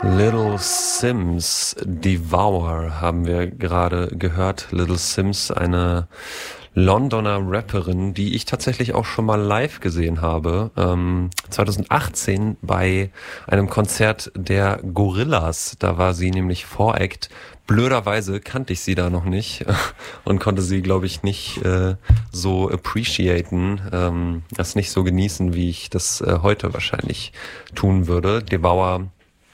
Little Sims, Devour haben wir gerade gehört. Little Sims, eine Londoner Rapperin, die ich tatsächlich auch schon mal live gesehen habe. 2018 bei einem Konzert der Gorillaz. Da war sie nämlich Voract. Blöderweise kannte ich sie da noch nicht und konnte sie, glaube ich, nicht so appreciaten, das nicht so genießen, wie ich das heute wahrscheinlich tun würde. Devour,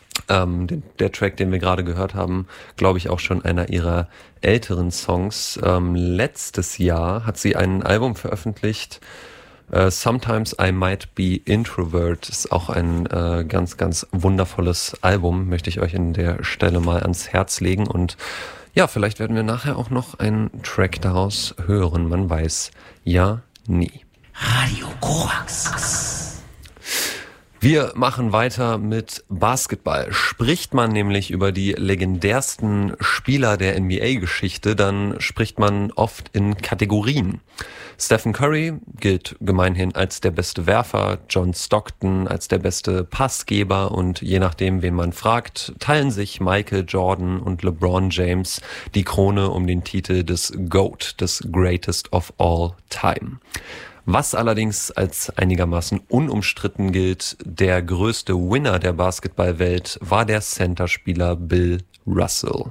der Track, den wir gerade gehört haben, glaube ich auch schon einer ihrer älteren Songs. Letztes Jahr hat sie ein Album veröffentlicht, Sometimes I Might Be Introvert. Ist auch ein ganz, ganz wundervolles Album, möchte ich euch an der Stelle mal ans Herz legen. Und ja, vielleicht werden wir nachher auch noch einen Track daraus hören. Man weiß ja nie. Radio Korax. Wir machen weiter mit Basketball. Spricht man nämlich über die legendärsten Spieler der NBA-Geschichte, dann spricht man oft in Kategorien. Stephen Curry gilt gemeinhin als der beste Werfer, John Stockton als der beste Passgeber und je nachdem, wen man fragt, teilen sich Michael Jordan und LeBron James die Krone um den Titel des GOAT, des Greatest of All Time. Was allerdings als einigermaßen unumstritten gilt, der größte Winner der Basketballwelt war der Centerspieler Bill Russell.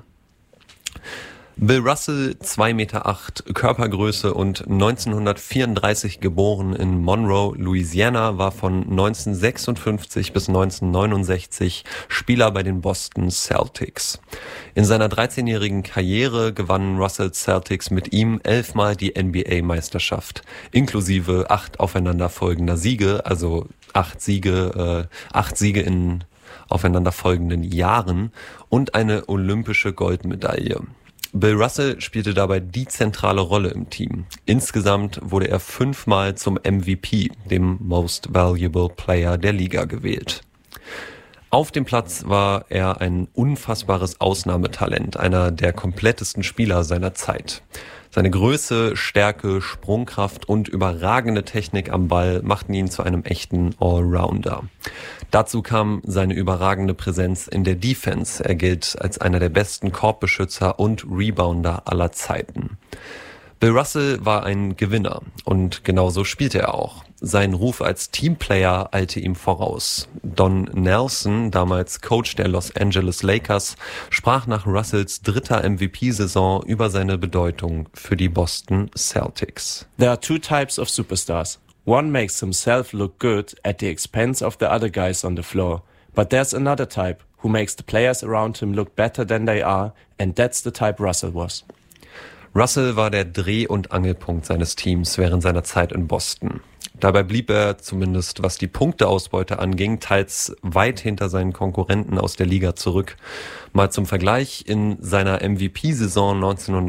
Bill Russell, 2,8 Meter Körpergröße und 1934 geboren in Monroe, Louisiana, war von 1956 bis 1969 Spieler bei den Boston Celtics. In seiner 13-jährigen Karriere gewannen Russell Celtics mit ihm 11-mal die NBA-Meisterschaft, inklusive 8 aufeinanderfolgender Siege, also 8 Siege in aufeinanderfolgenden Jahren und eine olympische Goldmedaille. Bill Russell spielte dabei die zentrale Rolle im Team. Insgesamt wurde er 5-mal zum MVP, dem Most Valuable Player der Liga, gewählt. Auf dem Platz war er ein unfassbares Ausnahmetalent, einer der komplettesten Spieler seiner Zeit. Seine Größe, Stärke, Sprungkraft und überragende Technik am Ball machten ihn zu einem echten Allrounder. Dazu kam seine überragende Präsenz in der Defense. Er gilt als einer der besten Korbbeschützer und Rebounder aller Zeiten. Bill Russell war ein Gewinner und genauso spielte er auch. Sein Ruf als Teamplayer eilte ihm voraus. Don Nelson, damals Coach der Los Angeles Lakers, sprach nach Russells dritter MVP-Saison über seine Bedeutung für die Boston Celtics. There are two types of superstars. One makes himself look good at the expense of the other guys on the floor. But there's another type who makes the players around him look better than they are, and that's the type Russell was. Russell war der Dreh- und Angelpunkt seines Teams während seiner Zeit in Boston. Dabei blieb er, zumindest was die Punkteausbeute anging, teils weit hinter seinen Konkurrenten aus der Liga zurück. Mal zum Vergleich, in seiner MVP-Saison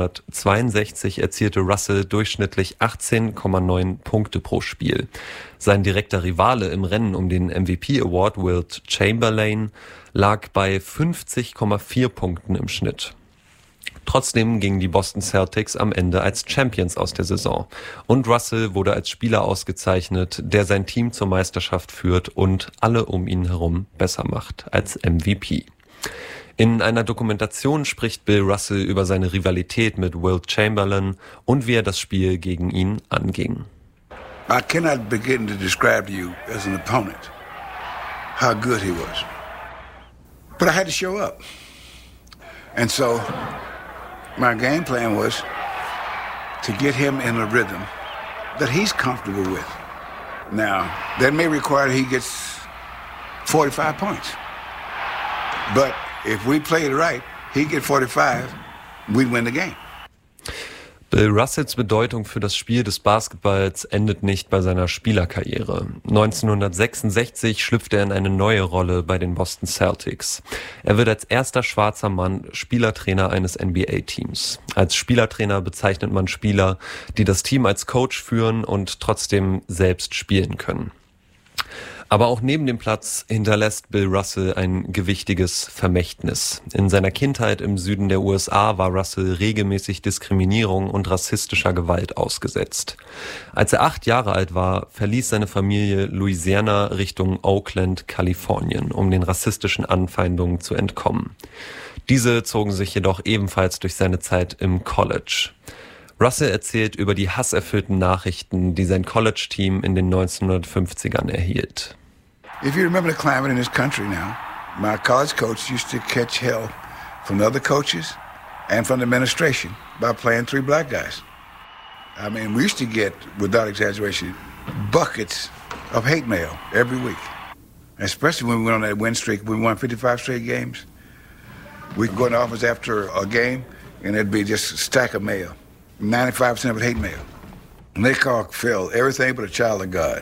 1962 erzielte Russell durchschnittlich 18,9 Punkte pro Spiel. Sein direkter Rivale im Rennen um den MVP-Award, Wilt Chamberlain, lag bei 50,4 Punkten im Schnitt. Trotzdem gingen die Boston Celtics am Ende als Champions aus der Saison und Russell wurde als Spieler ausgezeichnet, der sein Team zur Meisterschaft führt und alle um ihn herum besser macht als MVP. In einer Dokumentation spricht Bill Russell über seine Rivalität mit Wilt Chamberlain und wie er das Spiel gegen ihn anging. I cannot begin to describe to you as an opponent how good he was. But I had to show up. And so my game plan was to get him in a rhythm that he's comfortable with. Now, that may require he gets 45 points. But if we play it right, he get 45, we win the game. Bill Russells Bedeutung für das Spiel des Basketballs endet nicht bei seiner Spielerkarriere. 1966 schlüpft er in eine neue Rolle bei den Boston Celtics. Er wird als erster schwarzer Mann Spielertrainer eines NBA-Teams. Als Spielertrainer bezeichnet man Spieler, die das Team als Coach führen und trotzdem selbst spielen können. Aber auch neben dem Platz hinterlässt Bill Russell ein gewichtiges Vermächtnis. In seiner Kindheit im Süden der USA war Russell regelmäßig Diskriminierung und rassistischer Gewalt ausgesetzt. Als er 8 Jahre alt war, verließ seine Familie Louisiana Richtung Oakland, Kalifornien, um den rassistischen Anfeindungen zu entkommen. Diese zogen sich jedoch ebenfalls durch seine Zeit im College. Russell erzählt über die hasserfüllten Nachrichten, die sein College-Team in den 1950ern erhielt. If you remember the climate in this country now, my college coach used to catch hell from the other coaches and from the administration by playing 3 black guys. I mean, we used to get, without exaggeration, buckets of hate mail every week. Especially when we went on that win streak, we won 55 straight games. We'd go in the office after a game and there'd be just a stack of mail. 95% of it hate mail. And they called Phil everything but a child of God.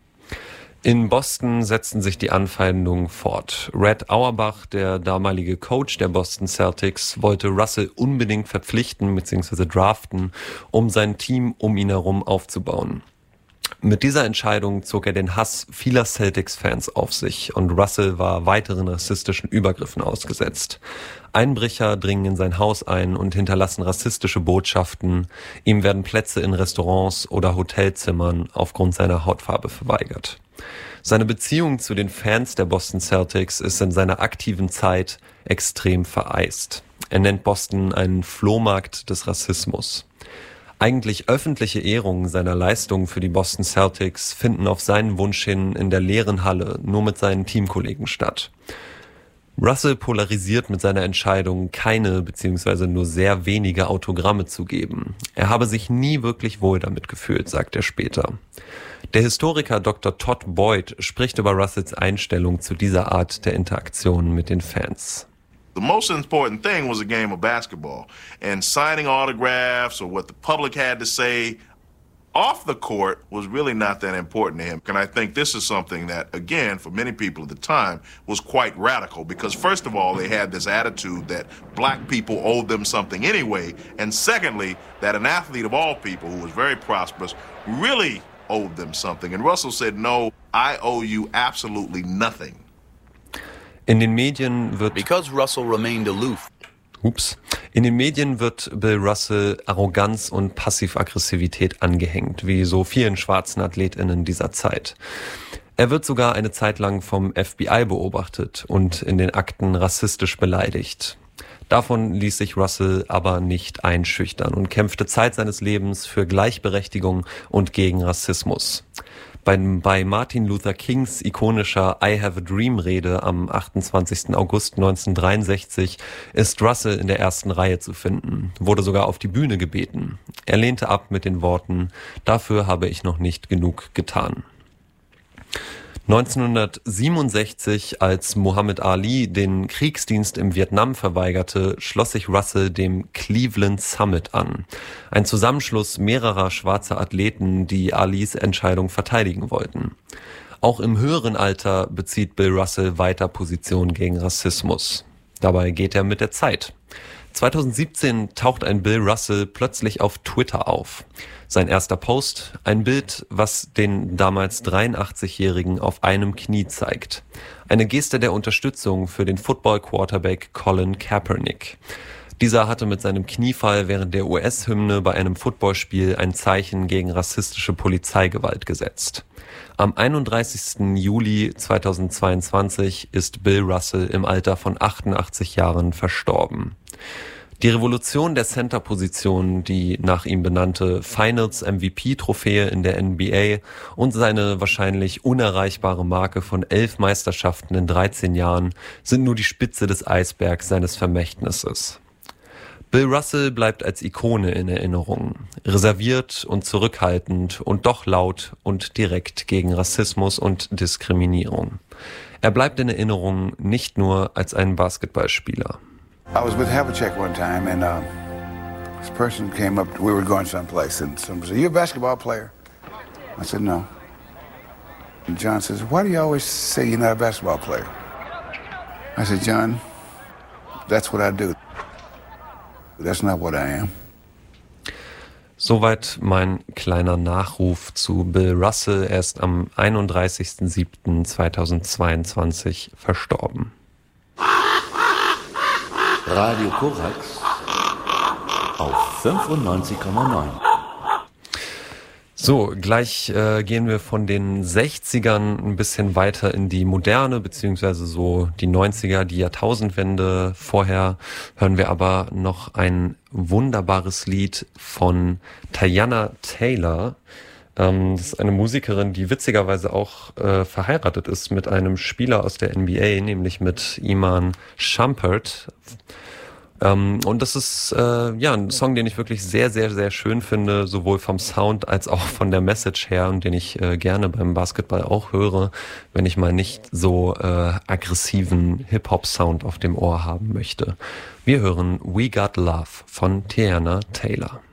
In Boston setzten sich die Anfeindungen fort. Red Auerbach, der damalige Coach der Boston Celtics, wollte Russell unbedingt verpflichten bzw. draften, um sein Team um ihn herum aufzubauen. Mit dieser Entscheidung zog er den Hass vieler Celtics-Fans auf sich und Russell war weiteren rassistischen Übergriffen ausgesetzt. Einbrecher dringen in sein Haus ein und hinterlassen rassistische Botschaften. Ihm werden Plätze in Restaurants oder Hotelzimmern aufgrund seiner Hautfarbe verweigert. Seine Beziehung zu den Fans der Boston Celtics ist in seiner aktiven Zeit extrem vereist. Er nennt Boston einen Flohmarkt des Rassismus. Eigentlich öffentliche Ehrungen seiner Leistungen für die Boston Celtics finden auf seinen Wunsch hin in der leeren Halle nur mit seinen Teamkollegen statt. Russell polarisiert mit seiner Entscheidung, keine bzw. nur sehr wenige Autogramme zu geben. Er habe sich nie wirklich wohl damit gefühlt, sagt er später. Der Historiker Dr. Todd Boyd spricht über Russells Einstellung zu dieser Art der Interaktion mit den Fans. The most important thing was a game of basketball, and signing autographs or what the public had to say off the court was really not that important to him. And I think this is something that, again, for many people at the time, was quite radical because, first of all, they had this attitude that black people owed them something anyway, and secondly, that an athlete of all people who was very prosperous really owed them something. And Russell said, no, I owe you absolutely nothing. In den Medien wird Because Russell remained aloof. In den Medien wird Bill Russell Arroganz und Passiv-Aggressivität angehängt, wie so vielen schwarzen AthletInnen dieser Zeit. Er wird sogar eine Zeit lang vom FBI beobachtet und in den Akten rassistisch beleidigt. Davon ließ sich Russell aber nicht einschüchtern und kämpfte Zeit seines Lebens für Gleichberechtigung und gegen Rassismus. Bei Martin Luther Kings ikonischer I Have a Dream Rede am 28. August 1963 ist Russell in der ersten Reihe zu finden, wurde sogar auf die Bühne gebeten. Er lehnte ab mit den Worten, dafür habe ich noch nicht genug getan. 1967, als Muhammad Ali den Kriegsdienst im Vietnam verweigerte, schloss sich Russell dem Cleveland Summit an. Ein Zusammenschluss mehrerer schwarzer Athleten, die Alis Entscheidung verteidigen wollten. Auch im höheren Alter bezieht Bill Russell weiter Position gegen Rassismus. Dabei geht er mit der Zeit. 2017 taucht ein Bill Russell plötzlich auf Twitter auf. Sein erster Post, ein Bild, was den damals 83-Jährigen auf einem Knie zeigt. Eine Geste der Unterstützung für den Football-Quarterback Colin Kaepernick. Dieser hatte mit seinem Kniefall während der US-Hymne bei einem Footballspiel ein Zeichen gegen rassistische Polizeigewalt gesetzt. Am 31. Juli 2022 ist Bill Russell im Alter von 88 Jahren verstorben. Die Revolution der Center-Position, die nach ihm benannte Finals-MVP-Trophäe in der NBA und seine wahrscheinlich unerreichbare Marke von 11 Meisterschaften in 13 Jahren sind nur die Spitze des Eisbergs seines Vermächtnisses. Bill Russell bleibt als Ikone in Erinnerung, reserviert und zurückhaltend und doch laut und direkt gegen Rassismus und Diskriminierung. Er bleibt in Erinnerung nicht nur als ein Basketballspieler. I was with Havlicek one time, and this person came up. We were going someplace, and someone said, "You a basketball player?" I said, "No." And John says, "Why do you always say you're not a basketball player?" I said, "John, that's what I do. That's not what I am." Soweit mein kleiner Nachruf zu Bill Russell. Er ist am 31.07.2022 verstorben. Radio Korax auf 95,9. So, gleich gehen wir von den 60ern ein bisschen weiter in die Moderne, beziehungsweise so die 90er, die Jahrtausendwende. Vorher hören wir aber noch ein wunderbares Lied von Teyana Taylor. Das ist eine Musikerin, die witzigerweise auch verheiratet ist mit einem Spieler aus der NBA, nämlich mit Iman Shumpert. Und das ist ein Song, den ich wirklich sehr, sehr, sehr schön finde, sowohl vom Sound als auch von der Message her, und den ich gerne beim Basketball auch höre, wenn ich mal nicht so aggressiven Hip-Hop-Sound auf dem Ohr haben möchte. Wir hören We Got Love von Teyana Taylor.